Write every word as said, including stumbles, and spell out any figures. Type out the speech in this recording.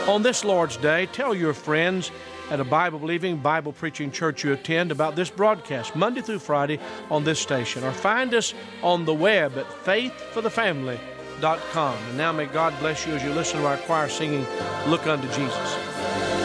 On this Lord's Day, tell your friends at a Bible-believing, Bible-preaching church you attend about this broadcast, Monday through Friday on this station. Or find us on the web at faith for the family dot com. And now may God bless you as you listen to our choir singing, Look Unto Jesus.